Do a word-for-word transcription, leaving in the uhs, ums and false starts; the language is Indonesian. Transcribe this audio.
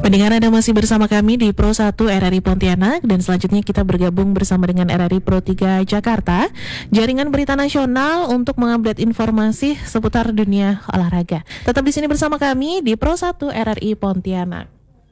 Pendengar, Anda masih bersama kami di Pro satu R R I Pontianak, dan selanjutnya kita bergabung bersama dengan R R I Pro tiga Jakarta, jaringan berita nasional untuk mengupdate informasi seputar dunia olahraga. Tetap di sini bersama kami di Pro satu R R I Pontianak.